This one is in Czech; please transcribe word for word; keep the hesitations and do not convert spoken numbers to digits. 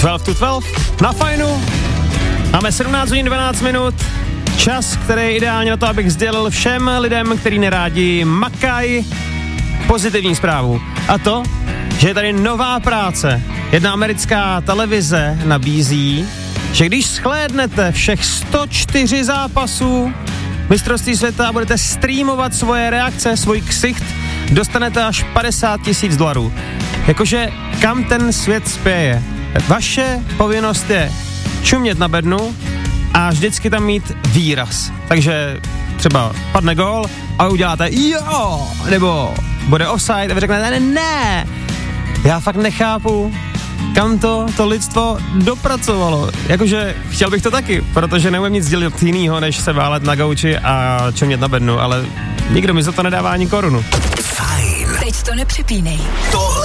dvanáct to dvanáct na Fajnu. Máme sedmnáct hodin dvanáct minut. Čas, který je ideální na to, abych sdělil všem lidem, kteří nerádi makají, pozitivní zprávu. A to, že je tady nová práce. Jedna americká televize nabízí, že když shlédnete všech sto čtyři zápasů mistrovství světa a budete streamovat svoje reakce, svůj ksicht, dostanete až padesát tisíc dolarů. Jakože kam ten svět spěje. Vaše povinnost je čumět na bednu a vždycky tam mít výraz. Takže třeba padne gól a uděláte jo, nebo bude offside a vy řeknete ne, ne. Já fakt nechápu, kam to, to lidstvo dopracovalo. Jakože chtěl bych to taky, protože neumím nic dělat jinýho, než se válet na gauči a čumět na bednu, ale nikdo mi za to nedává ani korunu. Fajn. Teď to nepřepínej. Tohle